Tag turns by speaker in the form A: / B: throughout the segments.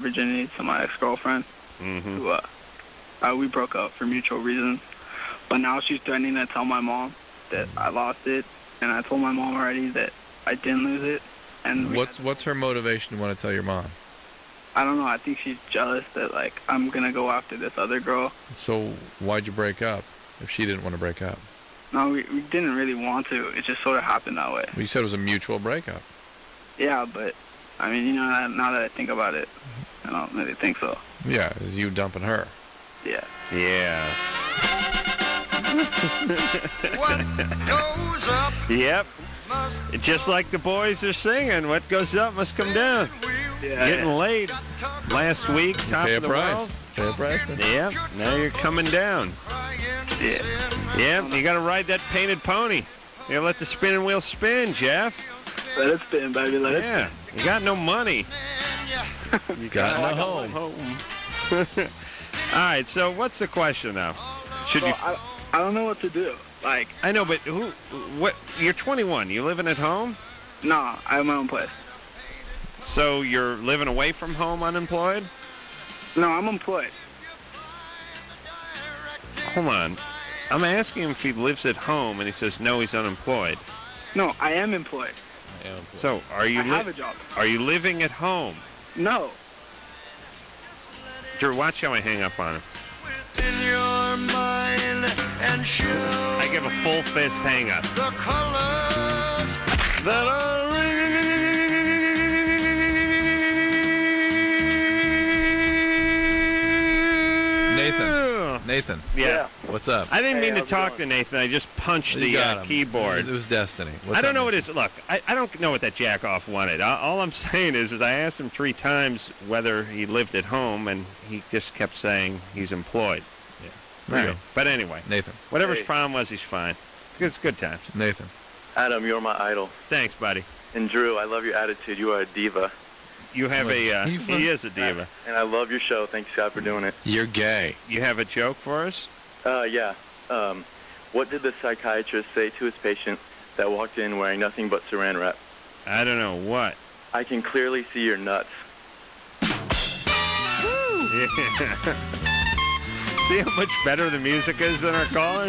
A: virginity to my ex-girlfriend. Who, we broke up for mutual reasons. But now she's threatening to tell my mom that I lost it, and I told my mom already that I didn't lose it. And
B: what's her motivation to want to tell your mom?
A: I don't know. I think she's jealous that, like, I'm going to go after this other girl.
B: So why'd you break up if she didn't want to break up?
A: No, we didn't really want to. It just sort of happened that way.
B: Well, you said it was a mutual breakup.
A: Yeah, but, I mean, you know, now that I think about it, I don't really think so.
B: Yeah, it was you dumping her.
A: Yeah.
C: Yeah.
D: What goes up?
C: Yep. Just like the boys are singing, what goes up must come down.
A: Yeah.
C: Getting laid last week, top of the world.
B: Pay a price.
C: Yep. Now you're coming down.
A: Yeah.
C: Yep. You got to ride that painted pony. You got to let the spinning wheel spin, Jeff.
A: Let it spin, baby. Let it spin.
C: Yeah. You got no money.
B: You got no home.
C: All right. So what's the question now? Should you?
A: I don't know what to do. Like,
C: I know, but what? You're 21. You living at home?
A: No, I have my own place.
C: So you're living away from home, unemployed?
A: No, I'm employed.
C: Hold on. I'm asking him if he lives at home, and he says no, he's unemployed.
A: No, I am employed.
C: So are you?
A: I have a job.
C: Are you living at home?
A: No.
C: Drew, watch how I hang up on him.
D: In your mind and show
C: I give a full fist hang up.
D: the colors
C: That are
B: Nathan.
C: Yeah.
B: What's up?
C: I didn't mean to
A: how's it
C: talk
A: going?
C: to Nathan. I just punched
B: You
C: the
B: got him.
C: keyboard.
B: It was destiny.
C: I don't know what it is. Look, I don't know what that jack-off wanted. All I'm saying is I asked him 3 times whether he lived at home, and he just kept saying he's employed.
B: There you
C: Right.
B: go.
C: But anyway,
B: Nathan.
C: whatever his problem was, he's fine. It's good times.
B: Nathan.
E: Adam, you're my idol.
C: Thanks, buddy.
E: And Drew, I love your attitude. You are a diva.
C: You have
B: a diva?
C: he is a diva.
E: And I love your show. Thanks, Scott, for doing it.
B: You're gay.
C: You have a joke for us?
E: Yeah. What did the psychiatrist say to his patient that walked in wearing nothing but saran wrap?
C: I don't know. What?
E: I can clearly see your nuts.
C: Yeah. See how much better the music is than our callers?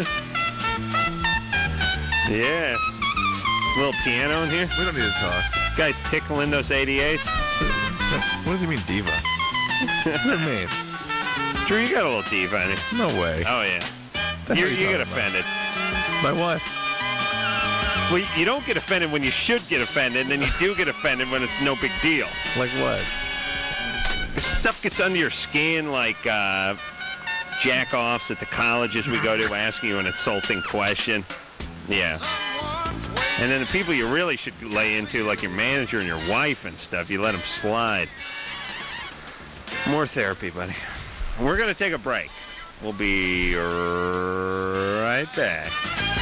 C: Yeah. A little piano in here.
B: We don't need to talk.
C: Guys tickling those 88s.
B: What does he mean, diva? What does that mean?
C: Drew, you got a little diva in it.
B: No way.
C: Oh, yeah.
B: The hell
C: You
B: are you
C: get
B: talking
C: offended.
B: By what?
C: Well, you don't get offended when you should get offended, and then you do get offended when it's no big deal.
B: Like what?
C: Stuff gets under your skin, like jack-offs at the colleges we go to asking you an insulting question. Yeah. And then the people you really should lay into, like your manager and your wife and stuff, you let them slide. More therapy, buddy. We're going to take a break. We'll be right back.